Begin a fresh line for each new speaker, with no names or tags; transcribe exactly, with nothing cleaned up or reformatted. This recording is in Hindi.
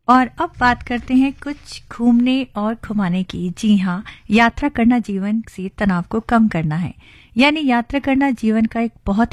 और अब बात करते हैं कुछ घूमने और घुमाने की। जी हाँ, यात्रा करना जीवन से तनाव को कम करना है। यानी यात्रा करना जीवन का एक बहुत